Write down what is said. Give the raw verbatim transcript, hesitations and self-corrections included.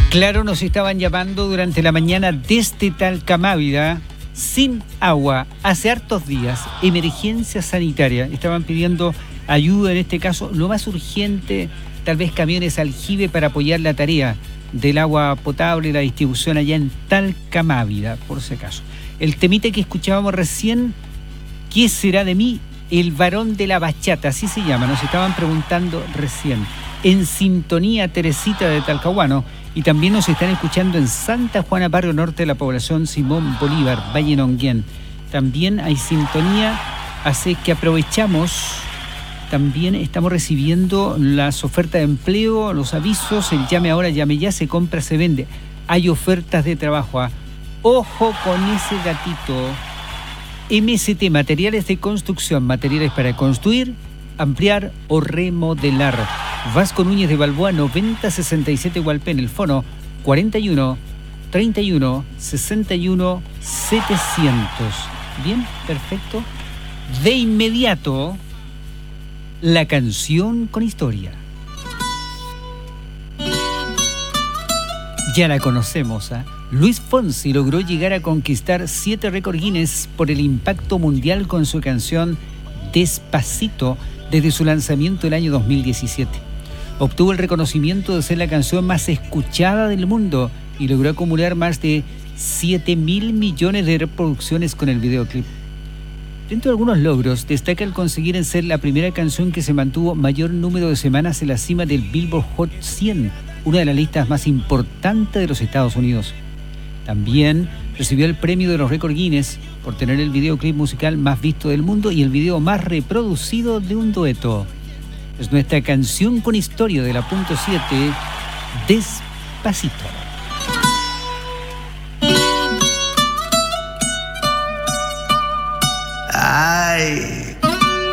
Claro, nos estaban llamando durante la mañana desde Talcamávida, sin agua, hace hartos días, emergencia sanitaria. Estaban pidiendo ayuda, en este caso, lo más urgente, tal vez camiones aljibe para apoyar la tarea del agua potable y la distribución allá en Talcamávida, por si acaso. El temita que escuchábamos recién, ¿qué será de mí? El varón de la bachata, así se llama, nos estaban preguntando recién. En sintonía, Teresita de Talcahuano, y también nos están escuchando en Santa Juana, barrio norte de la población Simón Bolívar, Valle Nonguén. También hay sintonía, así que aprovechamos. También estamos recibiendo las ofertas de empleo, los avisos, el llame ahora, llame ya, se compra, se vende. Hay ofertas de trabajo. ¿eh? Ojo con ese gatito. M S T, materiales de construcción, materiales para construir, ampliar o remodelar. Vasco Núñez de Balboa, noventa sesenta y siete Hualpén, el fono cuarenta y uno treinta y uno sesenta y uno setecientos. Bien, perfecto. De inmediato, la canción con historia. Ya la conocemos, ¿eh? Luis Fonsi logró llegar a conquistar siete récords Guinness por el impacto mundial con su canción Despacito desde su lanzamiento el año dos mil diecisiete. Obtuvo el reconocimiento de ser la canción más escuchada del mundo y logró acumular más de siete mil millones de reproducciones con el videoclip. Dentro de algunos logros, destaca el conseguir en ser la primera canción que se mantuvo mayor número de semanas en la cima del Billboard Hot cien, una de las listas más importantes de los Estados Unidos. También recibió el premio de los récords Guinness por tener el videoclip musical más visto del mundo y el video más reproducido de un dueto. Es nuestra canción con historia de la punto siete, Despacito. Ay.